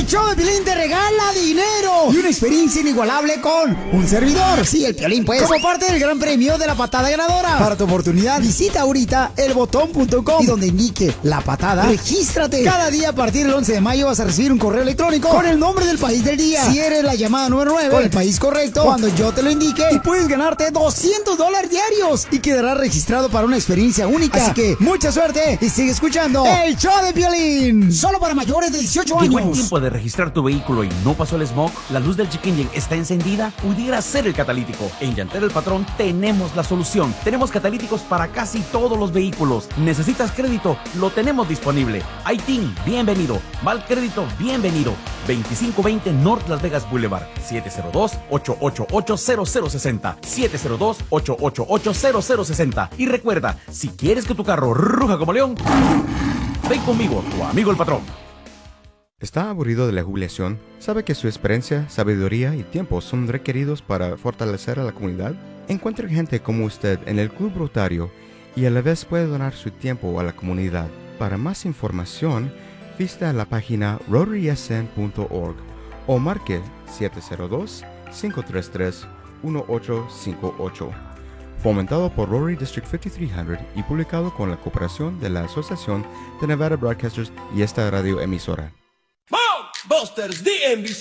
El show de Piolín te regala dinero y una experiencia inigualable con un servidor. Sí, el Piolín, pues. Como parte del gran premio de la patada ganadora. Para tu oportunidad, visita ahorita elbotón.com y donde indique la patada, regístrate. Cada día a partir del 11 de mayo vas a recibir un correo electrónico con el nombre del país del día. Si eres la llamada número 9 con el país correcto, cuando yo te lo indique, y puedes ganarte $200 diarios y quedarás registrado para una experiencia única. Así que mucha suerte y sigue escuchando el show de Piolín. Solo para mayores de 18 años. ¿Llegó el tiempo de registrar tu vehículo y no pasó el smog? ¿La luz del check engine está encendida? Pudiera ser el catalítico. En Llantero El Patrón tenemos la solución. Tenemos catalíticos para casi todos los vehículos. ¿Necesitas crédito? Lo tenemos disponible. ITIN, bienvenido. Mal crédito, bienvenido. 2520 North Las Vegas Boulevard. 702-888-0060. 702-888-0060. Y recuerda, si quieres que tu carro ruja como león, ven conmigo, tu amigo el patrón. ¿Está aburrido de la jubilación? ¿Sabe que su experiencia, sabiduría y tiempo son requeridos para fortalecer a la comunidad? Encuentre gente como usted en el Club Rotario y a la vez puede donar su tiempo a la comunidad. Para más información, visita la página rotarysn.org o marque 702-533-1858. Fomentado por Rotary District 5300 y publicado con la cooperación de la Asociación de Nevada Broadcasters y esta radio emisora. Busters DMV